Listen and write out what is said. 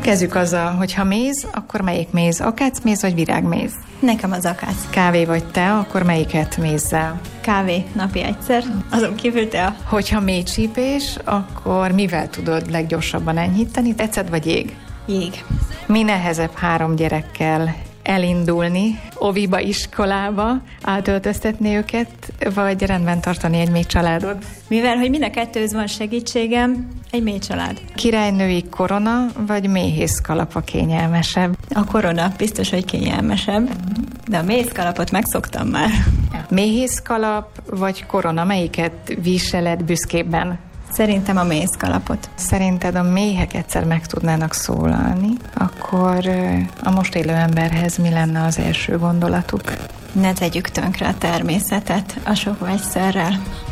Kezdjük azzal, hogy ha méz, akkor melyik méz? Akácméz vagy virágméz? Nekem az akác. Kávé vagy te, akkor melyiket mézzel? Kávé napi egyszer, azon kívül te. Hogyha méhcsípés, akkor mivel tudod leggyorsabban enyhíteni? Ecet vagy jég? Jég. Mi nehezebb 3 gyerekkel elindulni, oviba, iskolába, átöltöztetni őket, vagy rendben tartani egy méh családod? Mivel, hogy mind a kettőhöz van segítségem, egy méh család. Királynői korona, vagy méhészkalap a kényelmesebb? A korona biztos, hogy kényelmesebb, de a méhészkalapot megszoktam már. Méhészkalap, vagy korona, melyiket viseled büszkébben? Szerintem a méhészkalapot. Szerinted a méhek egyszer meg tudnának szólalni, akkor a most élő emberhez mi lenne az első gondolatuk? Ne tegyük tönkre a természetet a sok vegyszerrel.